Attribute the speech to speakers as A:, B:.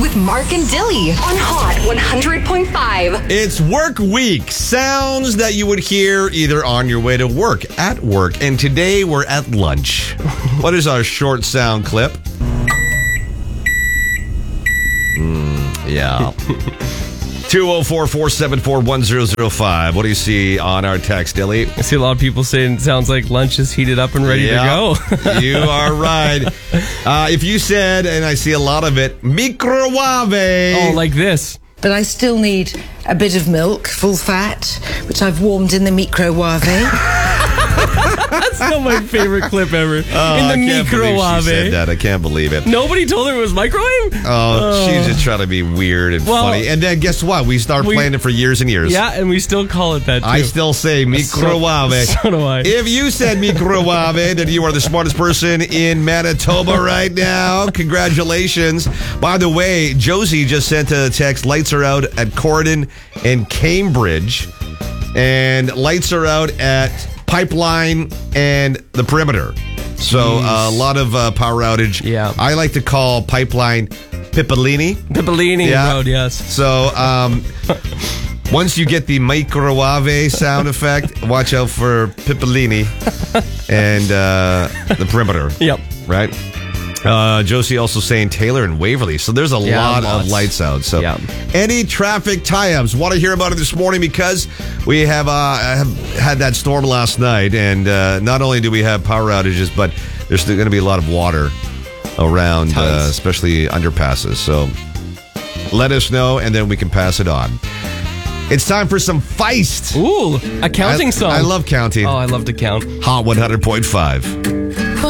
A: with Mark and Dilly on Hot 100.5.
B: It's work week. Sounds that you would hear either on your way to work, at work, and today we're at lunch. What is our short sound clip? Yeah. 204-474-1005. What do you see on our text, Dilly?
C: I see a lot of people saying it sounds like lunch is heated up and ready to go.
B: You are right. If you said, and I see a lot of it, microwave.
C: Oh, like this.
D: But I still need a bit of milk, full fat, which I've warmed in the microwave.
C: That's still my favorite clip ever. In the
B: I can't believe
C: microwave.
B: she said that. I can't believe it.
C: Nobody told her it was microwave?
B: She's just trying to be weird and funny. And then guess what? We started playing it for years and years.
C: Yeah, and we still call it that too.
B: I still say microwave.
C: So do I.
B: If you said microwave, then you are the smartest person in Manitoba right now. Congratulations. By the way, Josie just sent a text. Lights are out at Corydon and Cambridge. And lights are out at Pipeline and the Perimeter. So a lot of power outage.
C: Yeah.
B: I like to call Pipeline Pipolini.
C: Pipolini Road, yes.
B: So once you get the microwave sound effect, watch out for Pipolini and the Perimeter.
C: Yep.
B: Right? Josie also saying Taylor and Waverly. So there's a lot of lights out. So any traffic tie-ups, want to hear about it this morning because we have had that storm last night. And not only do we have power outages, but there's still going to be a lot of water around, especially underpasses. So let us know and then we can pass it on. It's time for some Feist.
C: Ooh, a counting song.
B: I love counting.
C: Oh, I love to count.
B: Hot 100.5.